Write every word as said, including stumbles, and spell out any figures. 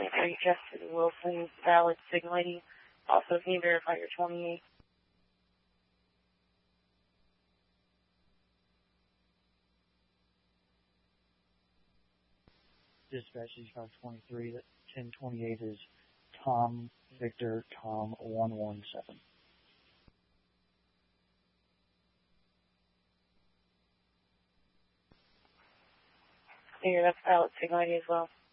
twenty-three, Justin Wilson, valid signal I D. Also, can you verify your twenty-eight? Dispatch five twenty-three, that ten twenty-eight is Tom Victor Tom one one seven. Here, that's valid signal I D as well.